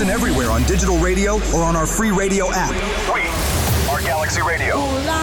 Listen everywhere on digital radio or on our free radio app. We are Galaxy Radio.